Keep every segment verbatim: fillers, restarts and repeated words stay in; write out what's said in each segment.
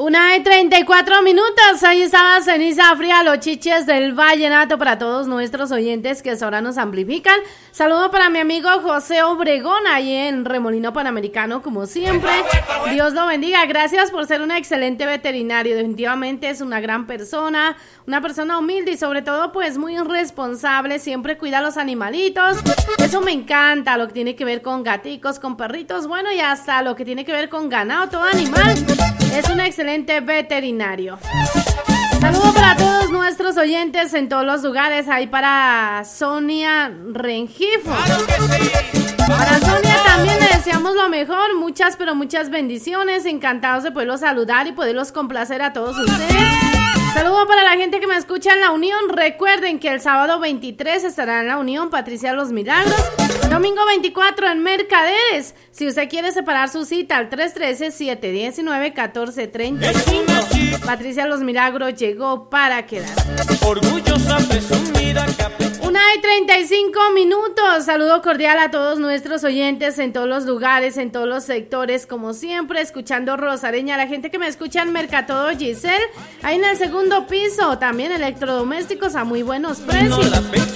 Una y treinta y cuatro minutos, ahí estaba Ceniza Fría, los chiches del vallenato para todos nuestros oyentes que ahora nos amplifican. Saludo para mi amigo José Obregón, ahí en Remolino Panamericano, como siempre. Dios lo bendiga, gracias por ser un excelente veterinario, definitivamente es una gran persona, una persona humilde y sobre todo pues muy responsable, siempre cuida a los animalitos. Eso me encanta, lo que tiene que ver con gaticos, con perritos, bueno, y hasta lo que tiene que ver con ganado, todo animal. Es un excelente veterinario. Saludos para todos nuestros oyentes en todos los lugares. Ahí para Sonia Rengifo. Para Sonia también le deseamos lo mejor. Muchas, pero muchas bendiciones. Encantados de poderlos saludar y poderlos complacer a todos ustedes. Saludos para la gente que me escucha en La Unión. Recuerden que el sábado veintitrés estará en La Unión Patricia Los Milagros. Domingo veinticuatro en Mercaderes. Si usted quiere separar su cita al tres uno tres, siete uno nueve, uno cuatro tres cinco. Patricia Los Milagros llegó para quedar. Orgullosa, presumida, Una y treinta y cinco minutos. Saludo cordial a todos nuestros oyentes en todos los lugares, en todos los sectores, como siempre, escuchando Rosareña, la gente que me escucha en Mercatodo Giselle, ahí en el segundo piso, también electrodomésticos a muy buenos precios.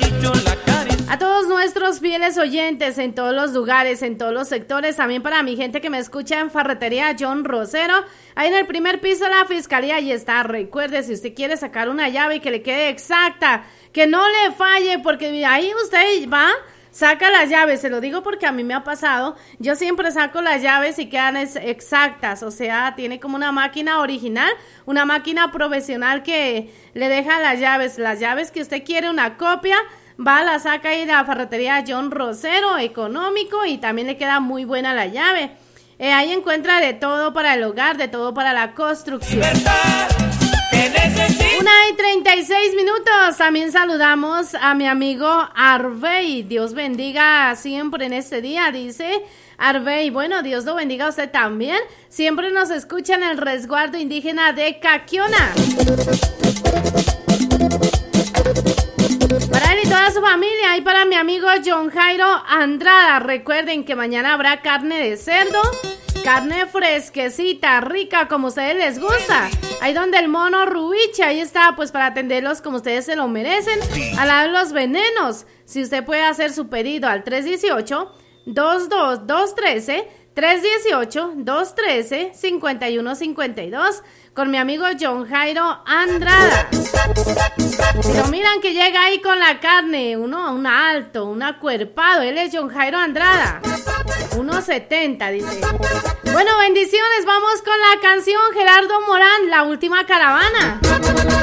A todos nuestros fieles oyentes en todos los lugares, en todos los sectores, también para mi gente que me escucha en Ferretería John Rosero, ahí en el primer piso de la fiscalía, ahí está. Recuerde, si usted quiere sacar una llave y que le quede exacta, que no le falle, porque ahí usted va, saca las llaves, se lo digo porque a mí me ha pasado, yo siempre saco las llaves y quedan exactas, o sea, tiene como una máquina original, una máquina profesional que le deja las llaves, las llaves que usted quiere, una copia, va, la saca ahí de la ferretería John Rosero, económico, y también le queda muy buena la llave. Eh, ahí encuentra de todo para el hogar, de todo para la construcción. Una y treinta y seis minutos. También saludamos a mi amigo Arvey. Dios bendiga siempre en este día, dice Arvey. Bueno, Dios lo bendiga a usted también. Siempre nos escucha en el resguardo indígena de Caquiona. Para él y toda su familia, y para mi amigo John Jairo Andrada. Recuerden que mañana habrá carne de cerdo, carne fresquecita, rica, como a ustedes les gusta. Ahí donde el mono Ruiche, ahí está, pues para atenderlos como ustedes se lo merecen. Al lado de los venenos, si usted puede hacer su pedido al tres uno ocho, dos dos dos, uno tres, tres uno ocho, dos uno tres, cinco uno cinco dos, con mi amigo John Jairo Andrada. Pero miran que llega ahí con la carne, uno, un alto, un acuerpado, él es John Jairo Andrada, uno setenta, dice. Bueno, bendiciones, vamos con la canción Gerardo Morán, La Última Caravana.